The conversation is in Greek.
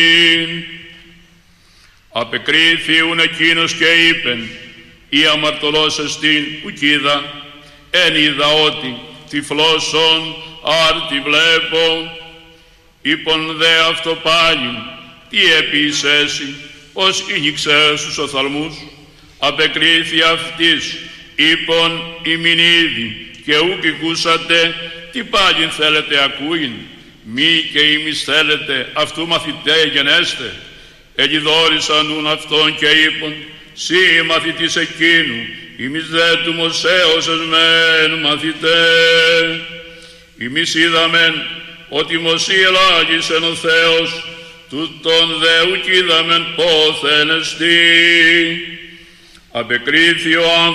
Απεκρίθιουν εκείνος και είπεν, «Ή αμαρτωλός εστίν ουκίδα, εν είδα ότι τυφλώσον άρτη βλέπω». Είπον δε αυτό πάλι, «Τι επίσης, ως ήγηξες τους οφθαλμούς». Απεκρίθη αυτής, είπον, «Ημιν ήδη και ούκ ακούσατε, τι πάλι θέλετε ακούειν, μη και ημις θέλετε αυτού μαθητέ γενέστε». Ελιδόρισαν νουν αυτόν και είπον, «Σύ μαθητής εκείνου, ημις δε του Μωσέως εσμέν μαθητέ». Ημις είδαμεν ότι Μωσή ελάγησεν ο Θεός, τούτον δε ουκ είδαμεν πόθεν εστί. Απεκρίθη ο